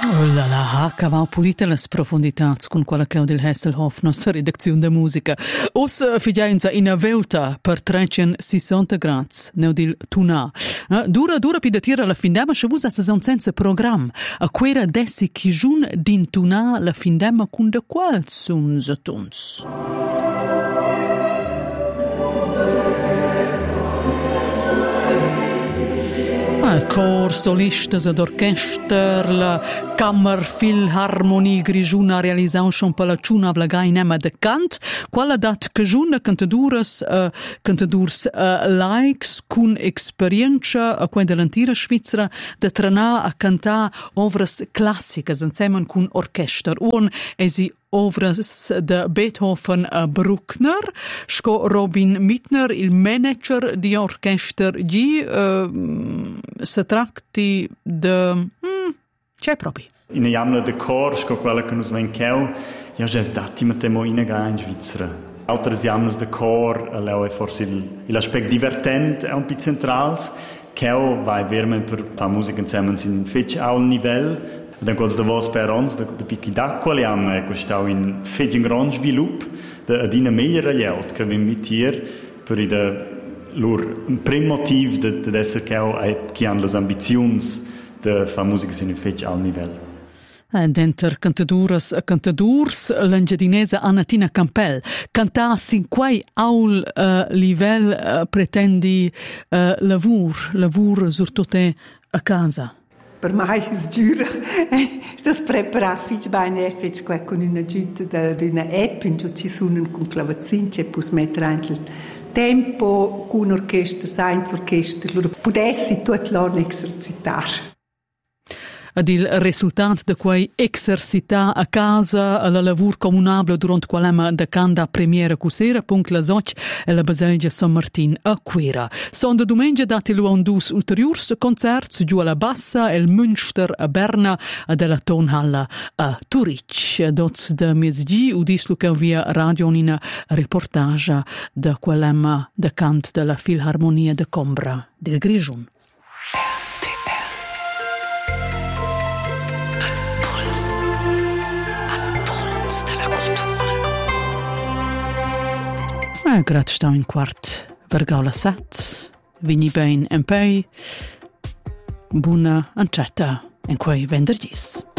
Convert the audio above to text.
Oh la la, cavao pulita las profondità con quella che ho del Hesselhoff, nostra redazione de musica. Os figliainza in a velta per 360 gradi, neu dil tuna. Dura pidatira la findema, se vus a sezon senza program. A quera dessi chi jun din tuna la findema con de quals sun zetuns. Cor, solistas ed orchester, la Kammerphilharmonie Grigiuna realisau schon per la ciuna vlagai nema de cant, quala dat cajuna cantadurs likes cun experienza a quei dell'antira Svizzera de trana a cantà ovras classicas insieme cun orchester. Un esi ovras de Beethoven a Bruckner, sco Robin Mittner, il manager di orchester, se tratti de... c'è proprio. In jamna de cor, sco quella che nus ven cheu, ja jes dati matemo inaga in Svizzera. Autras jamnas de cor, leu è forse l'aspect divertent è un pi centrals, cheu vai veramente per fa musica insieme in fetch a un livello. Dan quals de vos per ons, de picchi d'acqua le am questau in fetch in gran svilup, de adina meglio ragliaut, che vi invitier per i de lur prim motiv de esser cheu chi han las ambizions de fa musica in fetch al livello. Denter cantadurs a cantadurs, l'engiadinesa Anatina Campel, cantas in quai aul livel pretendi lavur surtote a casa. Per me è giuro, sto preparando fitch bene fitch qua con una giutta da una app in cui ci sono con clavazin, c'è pus mettere anche il tempo con orchestra, senza orchestra, loro potessi tutto l'anno esercitare. Ad il risultat de quei exercità a casa alla lavur comunabile durante quell'ema de canda premiera cusera punct la soc e la Baselgia San Martin a Quera. Son de domenica dati lu un dus ulteriurs concerts giù alla Bassa, el Münster a Berna e della Tonhalla a Turic. Dots de mesgi udis lu che via radio in reportage de quell'ema de cant della Filharmonia de Combra del Grigiun. Grad stau in quart vergaula sat, vini bein en pei, buna ancetta en quei venderdis.